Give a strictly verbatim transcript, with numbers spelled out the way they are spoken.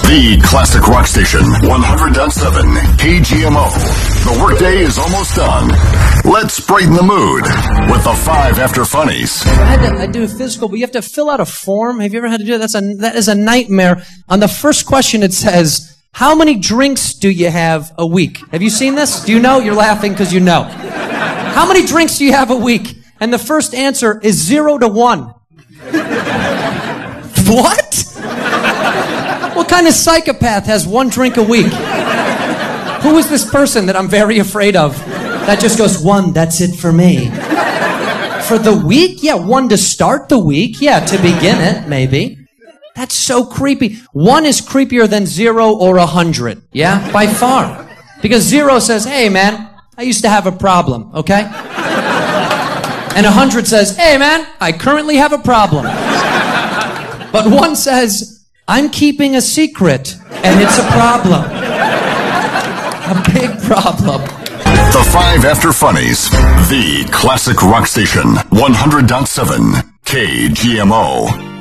The classic rock station, one hundred point seven K G M O. The workday is almost done. Let's brighten the mood with the five after funnies. I had to I do a physical, but you have to fill out a form. Have you ever had to do that? That's a, that is a nightmare. On the first question, it says, how many drinks do you have a week? Have you seen this? Do you know? You're laughing because you know. How many drinks do you have a week? And the first answer is zero to one. What? What kind of psychopath has one drink a week? Who is this person that I'm very afraid of? That just goes, one, that's it for me. For the week? Yeah, one to start the week. Yeah, to begin it, maybe. That's so creepy. One is creepier than zero or a hundred. Yeah, by far. Because zero says, hey, man, I used to have a problem, okay? And a hundred says, hey, man, I currently have a problem. But one says, I'm keeping a secret, and it's a problem. A big problem. The five after funnies. The classic rock station, one hundred point seven K G M O.